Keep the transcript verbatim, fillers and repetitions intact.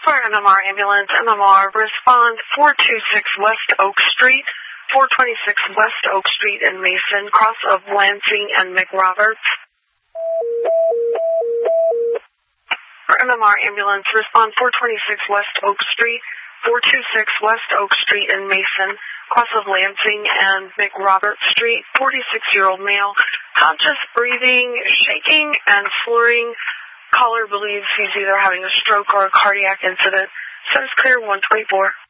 for M M R ambulance, M M R, respond four two six West Oak Street, four twenty-six West Oak Street in Mason, cross of Lansing and McRoberts. For M M R ambulance, respond four twenty-six West Oak Street, four two six West Oak Street in Mason, cross of Lansing and McRoberts Street, forty-six-year-old male, conscious, breathing, shaking, and slurring. Caller believes he's either having a stroke or a cardiac incident. Says clear one twenty-four.